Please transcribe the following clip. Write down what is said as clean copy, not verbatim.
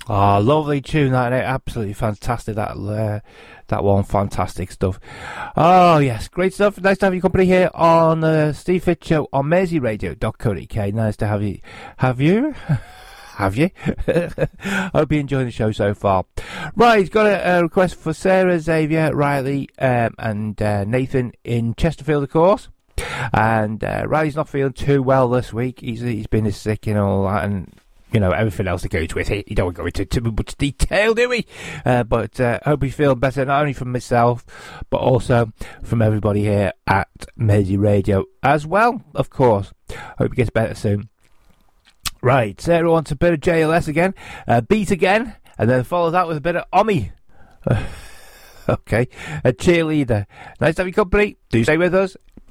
Oh, lovely tune that, absolutely fantastic. That one, fantastic stuff. Oh yes, great stuff. Nice to have your company here on the Steve Fitch Show on merseyradio.co.uk. Nice to have you. Have you? Have you? Hope you're enjoying the show so far. Right, got a request for Sarah, Xavier, Riley, and Nathan in Chesterfield, of course. And Riley's not feeling too well this week. He's been sick and all that, and everything else that goes with it. You don't go into too much detail, do we? But hope you feel better, not only from myself, but also from everybody here at Mersey Radio as well, of course. Hope he gets better soon. Right, Sarah wants a bit of JLS again, Beat Again, and then follow that with a bit of Omi. Okay, a cheerleader. Nice to have your company. Do stay with us.